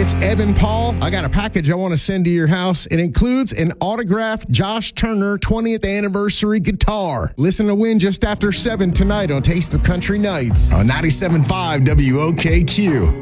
it's Evan Paul. I got a package I want to send to your house. It includes an autographed Josh Turner 20th anniversary guitar. Listen to win just after 7 tonight on Taste of Country Nights on 97.5 WOKQ.